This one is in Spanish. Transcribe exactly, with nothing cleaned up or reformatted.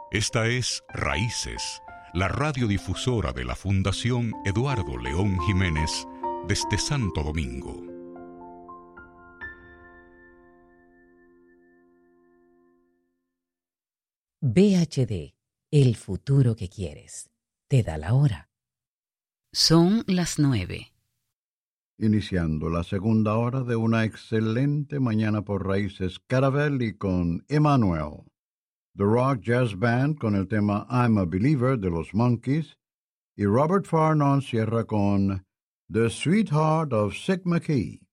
Esta es Raíces, la radiodifusora de la Fundación Eduardo León Jiménez desde Santo Domingo. V H D, el futuro que quieres. Te da la hora. Son las nueve. Iniciando la segunda hora de una excelente mañana por Raíces Caravelli con Emmanuel. The Rock Jazz Band con el tema I'm a Believer de los Monkees. Y Robert Farnon cierra con The Sweetheart of Sig McKee.